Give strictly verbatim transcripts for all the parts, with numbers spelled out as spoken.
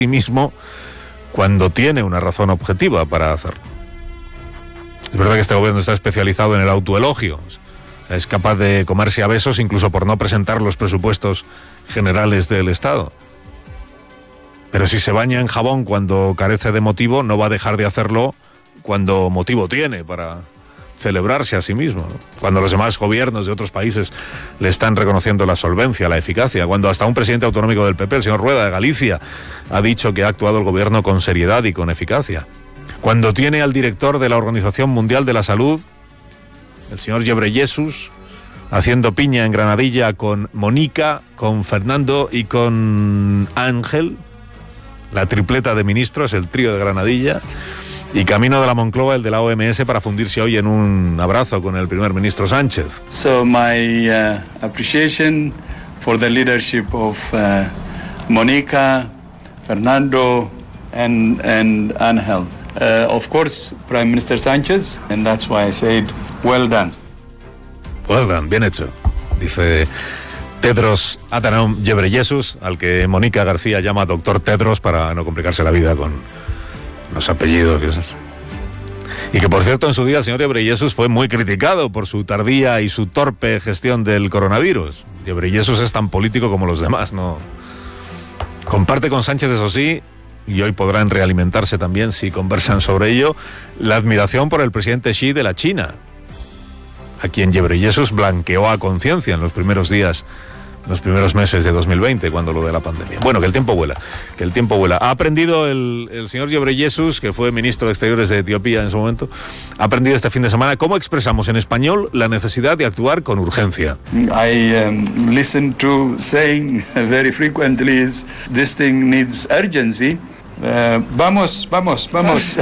sí mismo cuando tiene una razón objetiva para hacerlo. Es verdad que este gobierno está especializado en el autoelogio. O sea, es capaz de comerse a besos incluso por no presentar los presupuestos generales del Estado. Pero si se baña en jabón cuando carece de motivo, no va a dejar de hacerlo cuando motivo tiene para celebrarse a sí mismo, ¿no? Cuando los demás gobiernos de otros países le están reconociendo la solvencia, la eficacia, cuando hasta un presidente autonómico del P P, el señor Rueda de Galicia, ha dicho que ha actuado el gobierno con seriedad y con eficacia. Cuando tiene al director de la Organización Mundial de la Salud, el señor Ghebreyesus, haciendo piña en Granadilla con Mónica, con Fernando y con Ángel, la tripleta de ministros, el trío de Granadilla, y camino de la Moncloa, el de la O M S, para fundirse hoy en un abrazo con el primer ministro Sánchez. So my uh, appreciation for the leadership of uh, Mónica, Fernando and and Ángel. Uh, of course, Prime Minister Sánchez, and that's why I said well done. Well done, bien hecho, dice Tedros Adhanom Ghebreyesus, al que Mónica García llama doctor Tedros para no complicarse la vida con los apellidos. Que es. Y que, por cierto, en su día el señor Ghebreyesus fue muy criticado por su tardía y su torpe gestión del coronavirus. Ghebreyesus es tan político como los demás, ¿no? Comparte con Sánchez, eso sí, y hoy podrán realimentarse también si conversan sobre ello, la admiración por el presidente Xi de la China, a quien Ghebreyesus blanqueó a conciencia en los primeros días, los primeros meses de dos mil veinte, cuando lo de la pandemia. Bueno, que el tiempo vuela, que el tiempo vuela. Ha aprendido el, el señor Ghebreyesus, que fue ministro de Exteriores de Etiopía en su momento, ha aprendido este fin de semana cómo expresamos en español la necesidad de actuar con urgencia. I um, listen to saying very frequently is this thing needs urgency. Uh, vamos, vamos, vamos.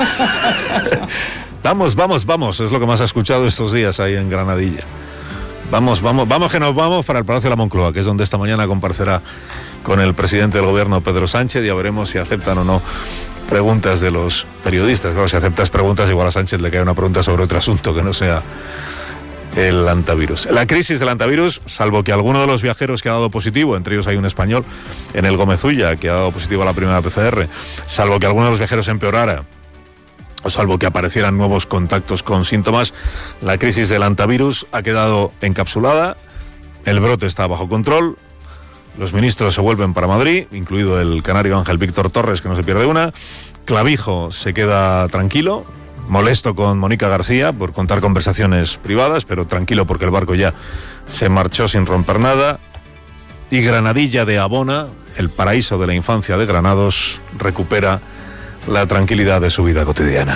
Vamos, vamos, vamos, es lo que más ha escuchado estos días ahí en Granadilla. Vamos, vamos, vamos que nos vamos para el Palacio de la Moncloa, que es donde esta mañana comparecerá con el presidente del gobierno, Pedro Sánchez. Ya veremos si aceptan o no preguntas de los periodistas. Claro, si aceptas preguntas, igual a Sánchez le cae una pregunta sobre otro asunto que no sea el antivirus. La crisis del antivirus, salvo que alguno de los viajeros que ha dado positivo, entre ellos hay un español en el Gómez Ulla que ha dado positivo a la primera P C R, salvo que alguno de los viajeros empeorara, o salvo que aparecieran nuevos contactos con síntomas, la crisis del antivirus ha quedado encapsulada, el brote está bajo control, los ministros se vuelven para Madrid, incluido el canario Ángel Víctor Torres, que no se pierde una, Clavijo se queda tranquilo, molesto con Mónica García por contar conversaciones privadas, pero tranquilo porque el barco ya se marchó sin romper nada, y Granadilla de Abona, el paraíso de la infancia de Granados, recupera la tranquilidad de su vida cotidiana.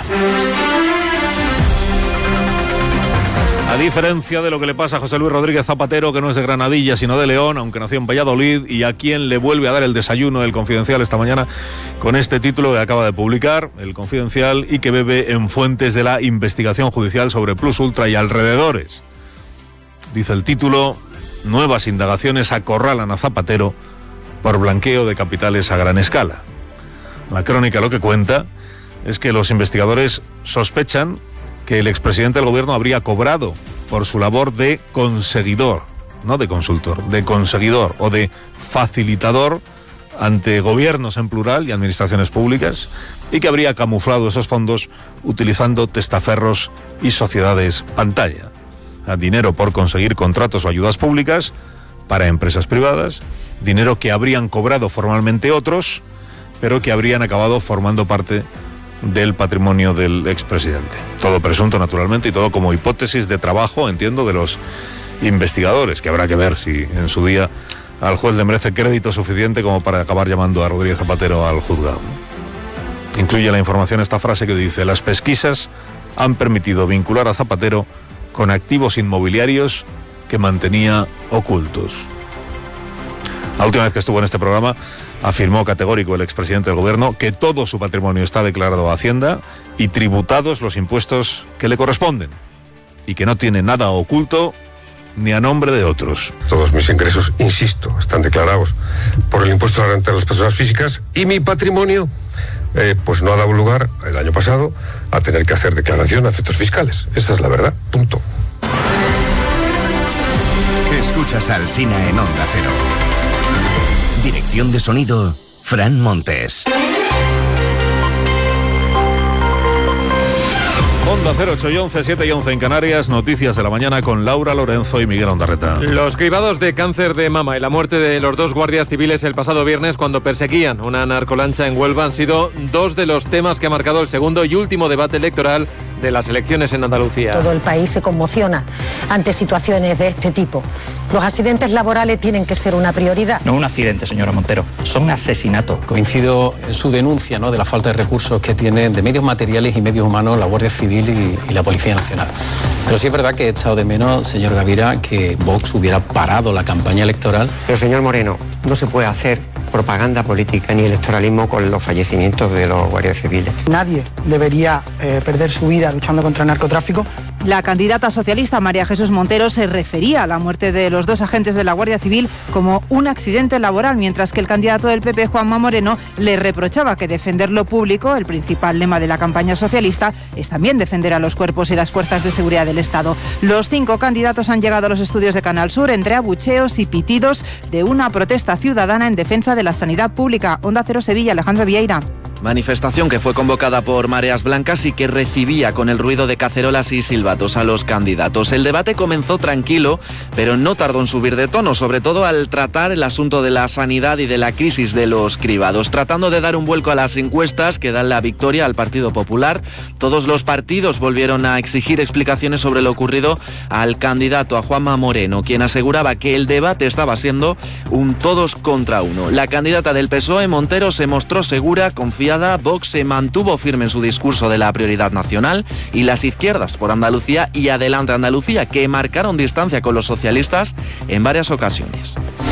A diferencia de lo que le pasa a José Luis Rodríguez Zapatero, que no es de Granadilla sino de León, aunque nació en Valladolid, y a quien le vuelve a dar el desayuno El Confidencial esta mañana con este título que acaba de publicar El Confidencial y que bebe en fuentes de la investigación judicial sobre Plus Ultra y alrededores. Dice el título: nuevas indagaciones acorralan a Zapatero por blanqueo de capitales a gran escala. La crónica lo que cuenta es que los investigadores sospechan que el expresidente del gobierno habría cobrado por su labor de conseguidor, no de consultor, de conseguidor o de facilitador ante gobiernos en plural y administraciones públicas, y que habría camuflado esos fondos utilizando testaferros y sociedades pantalla. A dinero por conseguir contratos o ayudas públicas para empresas privadas, dinero que habrían cobrado formalmente otros, pero que habrían acabado formando parte del patrimonio del expresidente. Todo presunto, naturalmente, y todo como hipótesis de trabajo, entiendo, de los investigadores, que habrá que ver si en su día al juez le merece crédito suficiente como para acabar llamando a Rodríguez Zapatero al juzgado. Incluye la información esta frase que dice: las pesquisas han permitido vincular a Zapatero con activos inmobiliarios que mantenía ocultos. La última vez que estuvo en este programa afirmó categórico el expresidente del gobierno que todo su patrimonio está declarado a Hacienda y tributados los impuestos que le corresponden, y que no tiene nada oculto ni a nombre de otros. Todos mis ingresos, insisto, están declarados por el impuesto a la renta de las personas físicas, y mi patrimonio eh, pues no ha dado lugar el año pasado a tener que hacer declaración a efectos fiscales. Esa es la verdad, punto. Escuchas a Alsina en Onda Cero. Dirección de sonido, Fran Montes. Onda cero ocho y once, siete y once en Canarias, noticias de la mañana con Laura Lorenzo y Miguel Ondarreta. Los cribados de cáncer de mama y la muerte de los dos guardias civiles el pasado viernes cuando perseguían una narcolancha en Huelva han sido dos de los temas que ha marcado el segundo y último debate electoral de las elecciones en Andalucía. Todo el país se conmociona ante situaciones de este tipo. Los accidentes laborales tienen que ser una prioridad. No un accidente, señora Montero, son asesinatos. Coincido en su denuncia, ¿no?, de la falta de recursos que tienen de medios materiales y medios humanos la Guardia Civil y, y la Policía Nacional. Pero sí es verdad que he echado de menos, señor Gavira, que Vox hubiera parado la campaña electoral. Pero, señor Moreno, no se puede hacer propaganda política ni electoralismo con los fallecimientos de los guardias civiles. Nadie debería eh, perder su vida luchando contra el narcotráfico. La candidata socialista María Jesús Montero se refería a la muerte de los dos agentes de la Guardia Civil como un accidente laboral, mientras que el candidato del P P, Juanma Moreno, le reprochaba que defender lo público, el principal lema de la campaña socialista, es también defender a los cuerpos y las fuerzas de seguridad del Estado. Los cinco candidatos han llegado a los estudios de Canal Sur entre abucheos y pitidos de una protesta ciudadana en defensa de la sanidad pública. Onda Cero Sevilla, Alejandro Vieira. Manifestación que fue convocada por Mareas Blancas y que recibía con el ruido de cacerolas y silbatos a los candidatos. El debate comenzó tranquilo, pero no tardó en subir de tono, sobre todo al tratar el asunto de la sanidad y de la crisis de los cribados. Tratando de dar un vuelco a las encuestas que dan la victoria al Partido Popular, todos los partidos volvieron a exigir explicaciones sobre lo ocurrido al candidato, a Juanma Moreno, quien aseguraba que el debate estaba siendo un todos contra uno. La candidata del P S O E, Montero, se mostró segura, confiada. Vox se mantuvo firme en su discurso de la prioridad nacional y las izquierdas por Andalucía y Adelante Andalucía, que marcaron distancia con los socialistas en varias ocasiones.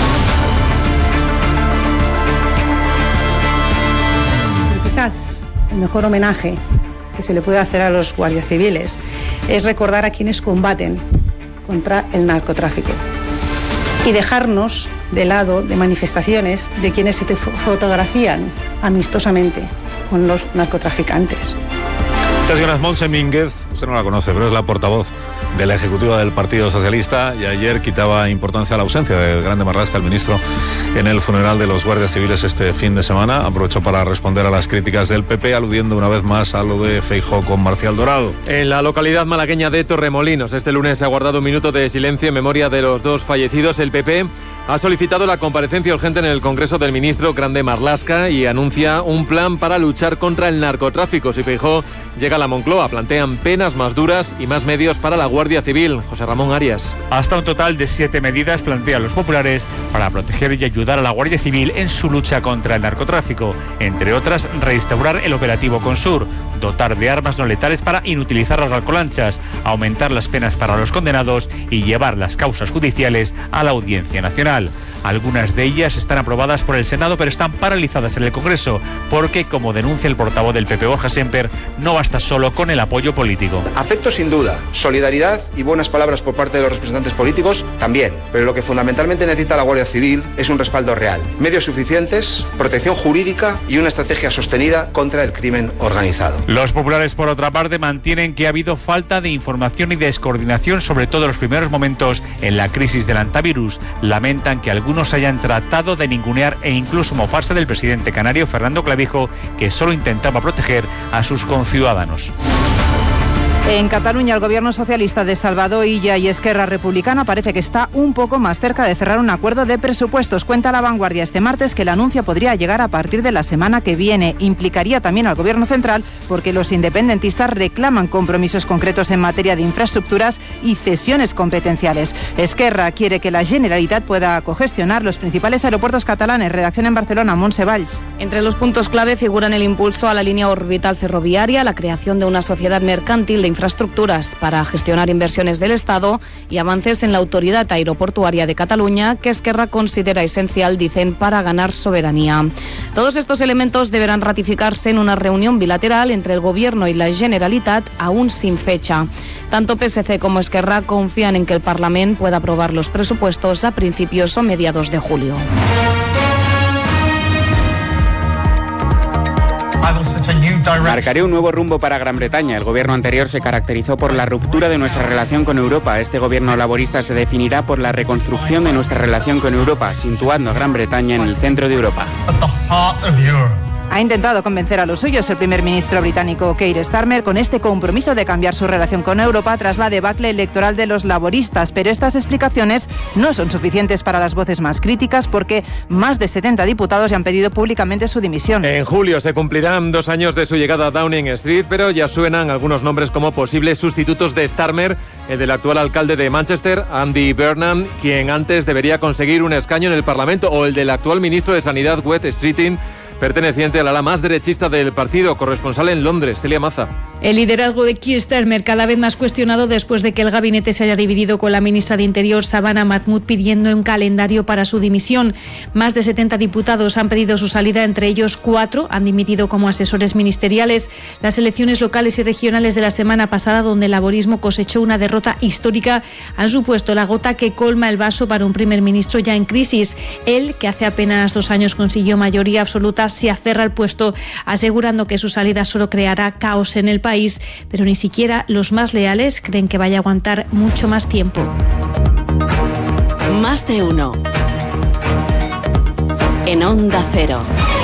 Quizás el mejor homenaje que se le puede hacer a los guardias civiles es recordar a quienes combaten contra el narcotráfico y dejarnos de lado de manifestaciones de quienes se te fotografían amistosamente con los narcotraficantes. Esta señora es Montse Mínguez, usted no la conoce, pero es la portavoz de la Ejecutiva del Partido Socialista y ayer quitaba importancia a la ausencia de Grande Marlaska, el ministro, en el funeral de los guardias civiles este fin de semana. Aprovechó para responder a las críticas del P P, aludiendo una vez más a lo de Feijóo con Marcial Dorado. En la localidad malagueña de Torremolinos, este lunes se ha guardado un minuto de silencio en memoria de los dos fallecidos. El P P ha solicitado la comparecencia urgente en el Congreso del ministro Grande Marlaska y anuncia un plan para luchar contra el narcotráfico. Si Feijóo llega a la Moncloa, plantean penas más duras y más medios para la Guardia Civil. José Ramón Arias. Hasta un total de siete medidas plantean los populares para proteger y ayudar a la Guardia Civil en su lucha contra el narcotráfico. Entre otras, restaurar el operativo Consur, dotar de armas no letales para inutilizar las narcolanchas, aumentar las penas para los condenados y llevar las causas judiciales a la Audiencia Nacional. Algunas de ellas están aprobadas por el Senado, pero están paralizadas en el Congreso, porque, como denuncia el portavoz del P P, Borja Semper, no basta solo con el apoyo político. Afecto sin duda, solidaridad y buenas palabras por parte de los representantes políticos también, pero lo que fundamentalmente necesita la Guardia Civil es un respaldo real, medios suficientes, protección jurídica y una estrategia sostenida contra el crimen organizado. Los populares, por otra parte, mantienen que ha habido falta de información y descoordinación, sobre todo en los primeros momentos en la crisis del antivirus. Lamentan que algunos hayan tratado de ningunear e incluso mofarse del presidente canario Fernando Clavijo, que solo intentaba proteger a sus conciudadanos. En Cataluña, el gobierno socialista de Salvador Illa y Esquerra Republicana parece que está un poco más cerca de cerrar un acuerdo de presupuestos. Cuenta La Vanguardia este martes que el anuncio podría llegar a partir de la semana que viene. Implicaría también al gobierno central porque los independentistas reclaman compromisos concretos en materia de infraestructuras y cesiones competenciales. Esquerra quiere que la Generalitat pueda cogestionar los principales aeropuertos catalanes. Redacción en Barcelona, Montse Valls. Entre los puntos clave figuran el impulso a la línea orbital ferroviaria, la creación de una sociedad mercantil de infraestructuras para gestionar inversiones del Estado y avances en la Autoridad Aeroportuaria de Cataluña, que Esquerra considera esencial, dicen, para ganar soberanía. Todos estos elementos deberán ratificarse en una reunión bilateral entre el Gobierno y la Generalitat, aún sin fecha. Tanto P S C como Esquerra confían en que el Parlamento pueda aprobar los presupuestos a principios o mediados de julio. Marcaré un nuevo rumbo para Gran Bretaña. El gobierno anterior se caracterizó por la ruptura de nuestra relación con Europa. Este gobierno laborista se definirá por la reconstrucción de nuestra relación con Europa, situando a Gran Bretaña en el centro de Europa. Ha intentado convencer a los suyos el primer ministro británico Keir Starmer con este compromiso de cambiar su relación con Europa tras la debacle electoral de los laboristas, pero estas explicaciones no son suficientes para las voces más críticas porque más de setenta diputados ya han pedido públicamente su dimisión. En julio se cumplirán dos años de su llegada a Downing Street, pero ya suenan algunos nombres como posibles sustitutos de Starmer, el del actual alcalde de Manchester, Andy Burnham, quien antes debería conseguir un escaño en el Parlamento, o el del actual ministro de Sanidad, Wes Streeting, perteneciente al ala más derechista del partido, corresponsal en Londres, Celia Maza. El liderazgo de Keir Starmer cada vez más cuestionado después de que el gabinete se haya dividido con la ministra de Interior, Savannah Mahmood, pidiendo un calendario para su dimisión. Más de setenta diputados han pedido su salida, entre ellos cuatro han dimitido como asesores ministeriales. Las elecciones locales y regionales de la semana pasada, donde el laborismo cosechó una derrota histórica, han supuesto la gota que colma el vaso para un primer ministro ya en crisis. Él, que hace apenas dos años consiguió mayoría absoluta, se aferra al puesto, asegurando que su salida solo creará caos en el país, pero ni siquiera los más leales creen que vaya a aguantar mucho más tiempo. Más de uno. En Onda Cero.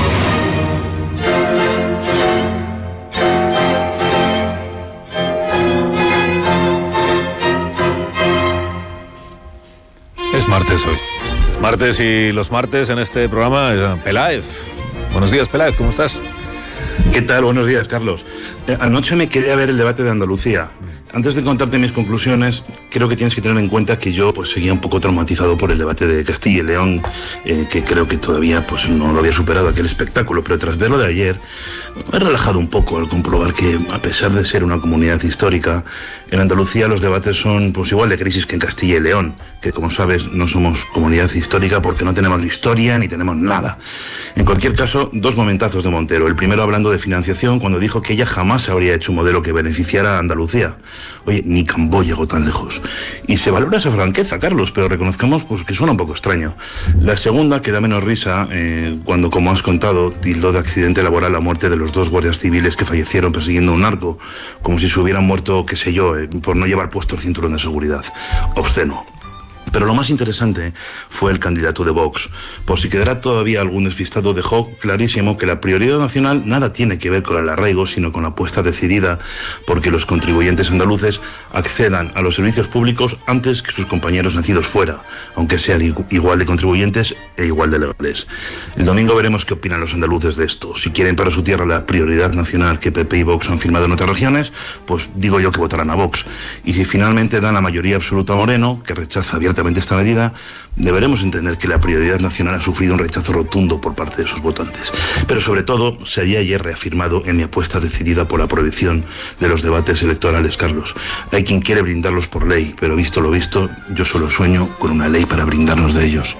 Es martes hoy. Martes y los martes en este programa, Peláez. Buenos días, Peláez, ¿cómo estás? ¿Qué tal? Buenos días, Carlos. Eh, anoche me quedé a ver el debate de Andalucía. Antes de contarte mis conclusiones, creo que tienes que tener en cuenta que yo pues seguía un poco traumatizado por el debate de Castilla y León, eh, que creo que todavía pues no lo había superado aquel espectáculo, pero tras verlo de ayer, me he relajado un poco al comprobar que, a pesar de ser una comunidad histórica, en Andalucía los debates son pues igual de crisis que en Castilla y León, que como sabes no somos comunidad histórica porque no tenemos historia ni tenemos nada. En cualquier caso, dos momentazos de Montero. El primero hablando de financiación, cuando dijo que ella jamás habría hecho un modelo que beneficiara a Andalucía. Oye, ni Cambó llegó tan lejos. Y se valora esa franqueza, Carlos, pero reconozcamos pues, que suena un poco extraño. La segunda, que da menos risa, eh, cuando, como has contado, tildó de accidente laboral la muerte de los dos guardias civiles que fallecieron persiguiendo un narco, como si se hubieran muerto, qué sé yo, eh, por no llevar puesto el cinturón de seguridad. Obsceno. Pero lo más interesante fue el candidato de Vox. Por si quedará todavía algún despistado, dejó clarísimo que la prioridad nacional nada tiene que ver con el arraigo, sino con la apuesta decidida porque los contribuyentes andaluces accedan a los servicios públicos antes que sus compañeros nacidos fuera, aunque sean igual de contribuyentes e igual de legales. El domingo veremos qué opinan los andaluces de esto. Si quieren para su tierra la prioridad nacional que P P y Vox han firmado en otras regiones, pues digo yo que votarán a Vox. Y si finalmente dan la mayoría absoluta a Moreno, que rechaza abiertamente esta medida, deberemos entender que la prioridad nacional ha sufrido un rechazo rotundo por parte de sus votantes. Pero sobre todo, se había ayer reafirmado en mi apuesta decidida por la prohibición de los debates electorales, Carlos. Hay quien quiere brindarlos por ley, pero visto lo visto, yo solo sueño con una ley para brindarnos de ellos.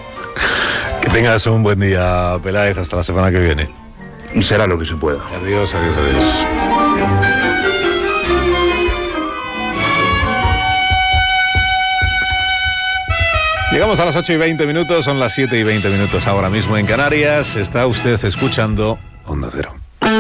Que tengas un buen día, Peláez, hasta la semana que viene. Será lo que se pueda. Adiós, adiós, adiós. Llegamos a las ocho y veinte minutos, son las siete y veinte minutos ahora mismo en Canarias. Está usted escuchando Onda Cero.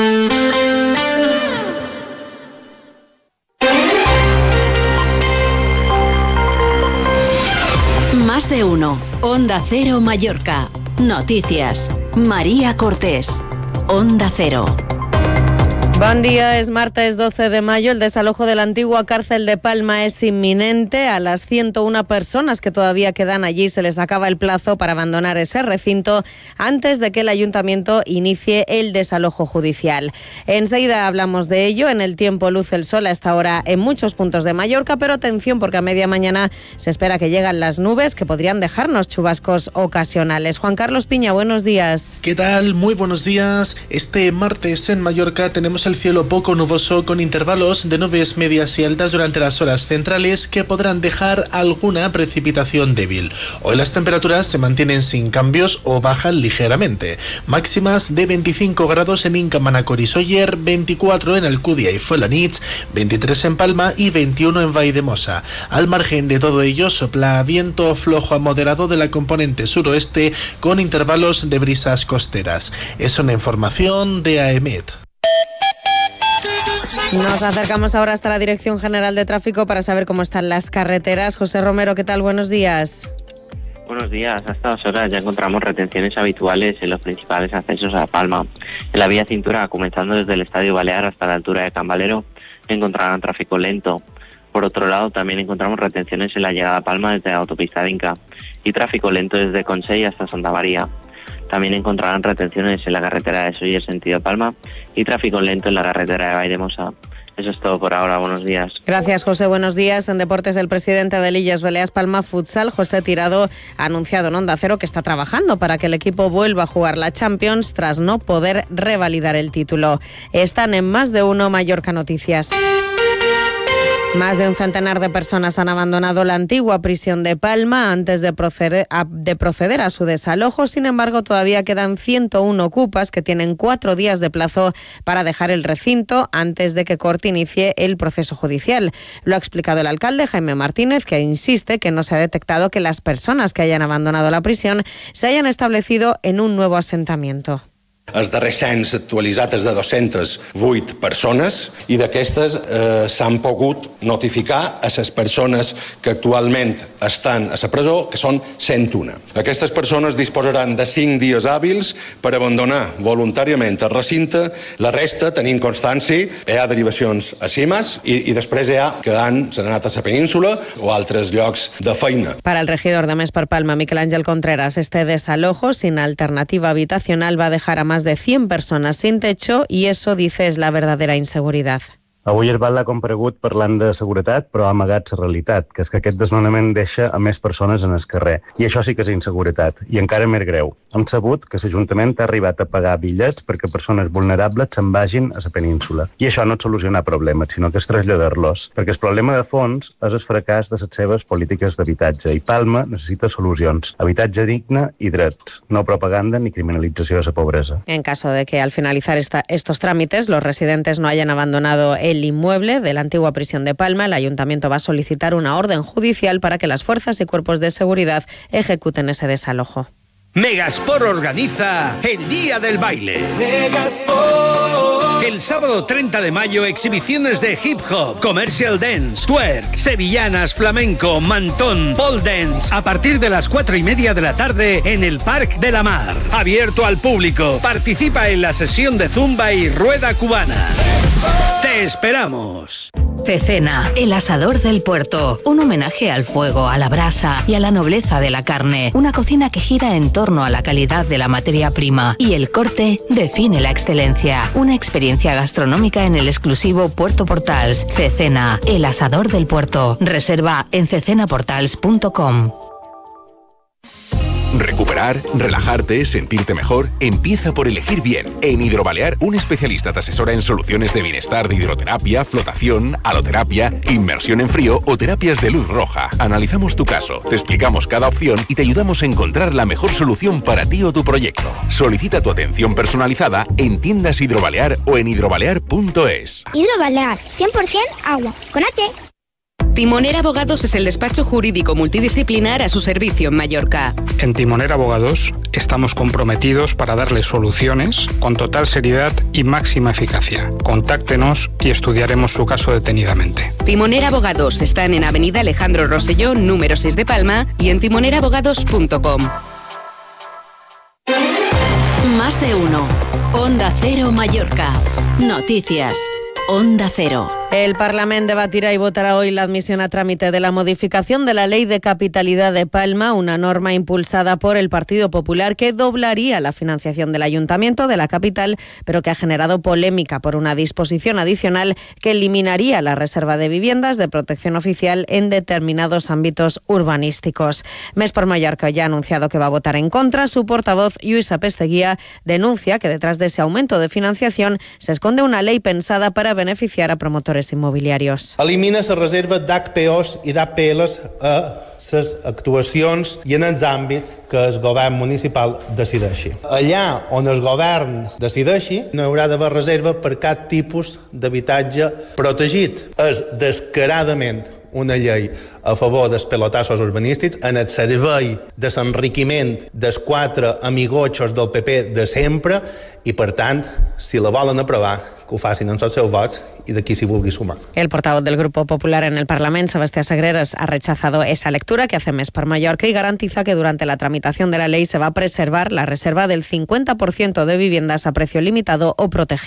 Más de uno. Onda Cero Mallorca. Noticias. María Cortés. Onda Cero. Buen día, es martes doce de mayo. El desalojo de la antigua cárcel de Palma es inminente. A las ciento una personas que todavía quedan allí se les acaba el plazo para abandonar ese recinto antes de que el ayuntamiento inicie el desalojo judicial. Enseguida hablamos de ello. En el tiempo luce el sol a esta hora en muchos puntos de Mallorca, pero atención porque a media mañana se espera que lleguen las nubes que podrían dejarnos chubascos ocasionales. Juan Carlos Piña, buenos días. ¿Qué tal? Muy buenos días. Este martes en Mallorca tenemos el cielo poco nuboso con intervalos de nubes medias y altas durante las horas centrales que podrán dejar alguna precipitación débil. Hoy las temperaturas se mantienen sin cambios o bajan ligeramente. Máximas de veinticinco grados en Inca, Manacor y Sóller, veinticuatro en Alcudia y Felanitx, veintitrés en Palma y veintiuno en Valldemosa. Al margen de todo ello sopla viento flojo a moderado de la componente suroeste con intervalos de brisas costeras. Es una información de AEMET. Nos acercamos ahora hasta la Dirección General de Tráfico para saber cómo están las carreteras. José Romero, ¿qué tal? Buenos días. Buenos días. A estas horas ya encontramos retenciones habituales en los principales accesos a Palma. En la vía Cintura, comenzando desde el Estadio Balear hasta la altura de Cambalero, encontrarán tráfico lento. Por otro lado, también encontramos retenciones en la llegada a Palma desde la autopista de Inca y tráfico lento desde Consell hasta Santa María. También encontrarán retenciones en la carretera de Sóller sentido Palma y tráfico lento en la carretera de Valldemosa. Eso es todo por ahora. Buenos días. Gracias, José. Buenos días. En deportes, el presidente de Illes Balears Palma Futsal, José Tirado, ha anunciado en Onda Cero que está trabajando para que el equipo vuelva a jugar la Champions tras no poder revalidar el título. Están en Más de Uno Mallorca Noticias. Más de un centenar de personas han abandonado la antigua prisión de Palma antes de proceder, a, de proceder a su desalojo. Sin embargo, todavía quedan ciento uno ocupas que tienen cuatro días de plazo para dejar el recinto antes de que Corte inicie el proceso judicial. Lo ha explicado el alcalde Jaime Martínez, que insiste que no se ha detectado que las personas que hayan abandonado la prisión se hayan establecido en un nuevo asentamiento. Els darrers cens actualitzat és de dues-centes vuit persones i d'aquestes eh, s'han pogut notificar a les persones que actualment estan a la presó, que són cent una. Aquestes persones disposaran de cinc dies hàbils per abandonar voluntàriament el recinte. La resta, tenint constància, hi ha derivacions a Cimas i, i després hi ha que han, s'han anat a la península o a altres llocs de feina. Para el regidor de Més per Palma, Miquel Ángel Contreras, este desalojo sin alternativa habitacional va a dejar a más de cien personas sin techo y eso, dice, es la verdadera inseguridad. Avui el Batlle ha comparegut parlant de seguretat, però ha amagat la realitat, que és que aquest desnonament deixa a més persones en el carrer. I això sí que és inseguretat, i encara més greu. Hem sabut que l'Ajuntament ha arribat a pagar bitllets perquè persones vulnerables se'n vagin a la península. I això no és solucionar problemes, sinó que és traslladar-los, perquè el problema de fons és el fracàs de les seves polítiques d'habitatge, i Palma necessita solucions, habitatge digne i drets, no propaganda ni criminalització de la pobresa. En caso de que al finalizar esta, estos trámites los residentes no hayan abandonado el el inmueble de la antigua prisión de Palma, el ayuntamiento va a solicitar una orden judicial para que las fuerzas y cuerpos de seguridad ejecuten ese desalojo. Megasport organiza el Día del Baile. Megasport. El sábado treinta de mayo, exhibiciones de hip hop, commercial dance, twerk, sevillanas, flamenco, mantón, pole dance, a partir de las cuatro y media de la tarde en el Parc de la Mar. Abierto al público. Participa en la sesión de zumba y rueda cubana. ¡Te esperamos! Cecena, el asador del puerto. Un homenaje al fuego, a la brasa y a la nobleza de la carne. Una cocina que gira en torno a la calidad de la materia prima. Y el corte define la excelencia. Una experiencia gastronómica en el exclusivo Puerto Portals. Cecena, el asador del puerto. Reserva en cecena portals punto com. Recuperar, relajarte, sentirte mejor, empieza por elegir bien. En Hidrobalear, un especialista te asesora en soluciones de bienestar de hidroterapia, flotación, haloterapia, inmersión en frío o terapias de luz roja. Analizamos tu caso, te explicamos cada opción y te ayudamos a encontrar la mejor solución para ti o tu proyecto. Solicita tu atención personalizada en tiendas Hidrobalear o en hidrobalear punto es. Hidrobalear, cien por ciento agua, con H. Timoner Abogados es el despacho jurídico multidisciplinar a su servicio en Mallorca. En Timoner Abogados estamos comprometidos para darle soluciones con total seriedad y máxima eficacia. Contáctenos y estudiaremos su caso detenidamente. Timoner Abogados están en Avenida Alejandro Rosselló, número seis de Palma y en timoner abogados punto com. Más de uno. Onda Cero Mallorca. Noticias. Onda Cero. El Parlament debatirá y votará hoy la admisión a trámite de la modificación de la Ley de Capitalidad de Palma, una norma impulsada por el Partido Popular que doblaría la financiación del Ayuntamiento de la capital, pero que ha generado polémica por una disposición adicional que eliminaría la reserva de viviendas de protección oficial en determinados ámbitos urbanísticos. Més per Mallorca ya ha anunciado que va a votar en contra. Su portavoz, Lluïsa Pesteguía, denuncia que detrás de ese aumento de financiación se esconde una ley pensada para beneficiar a promotores inmobiliarios. Elimina la reserva d'H P Os i d'A P Ls a les actuacions i en els àmbits que el govern municipal decideixi. Allà on el govern decideixi no hi haurà d'haver reserva per cap tipus d'habitatge protegit. És descaradament una llei a favor dels pelotassos urbanístics en el servei de l'enriquiment dels quatre amigotxos del P P de sempre i, per tant, si la volen aprovar, que ho facin amb els seus vots i d'aquí s'hi vulgui sumar. El portavoz del Grupo Popular en el Parlamento, Sebastián Sagreras, ha rechazado esa lectura que hace Més per Mallorca y garantiza que durante la tramitación de la ley se va a preservar la reserva del cincuenta por ciento de viviendas a precio limitado o protegido.